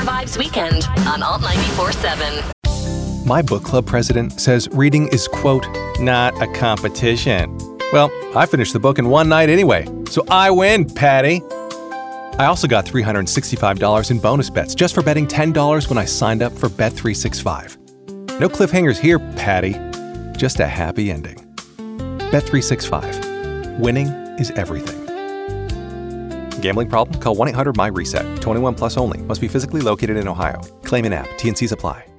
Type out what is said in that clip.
Vibes Weekend on Alt 94.7. My book club president says reading is, quote, not a competition. Well, I finished the book in one night anyway, so I win, Patty. I also got $365 in bonus bets just for betting $10 when I signed up for Bet365. No cliffhangers here, Patty. Just a happy ending. Bet365. Winning is everything. Gambling problem? Call 1-800-MY-RESET. 21 plus only. Must be physically located in Ohio. Claim in app. T&Cs apply.